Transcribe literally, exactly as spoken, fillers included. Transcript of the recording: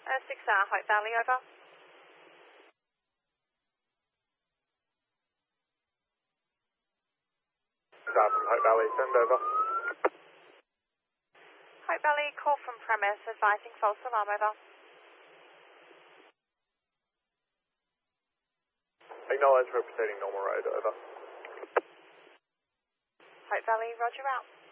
Uh, six R, Hope Valley, over. six R from Hope Valley, send over. Hope Valley, call from premise, advising false alarm, over. Acknowledge we're proceeding normal road, over. Hope Valley, roger out.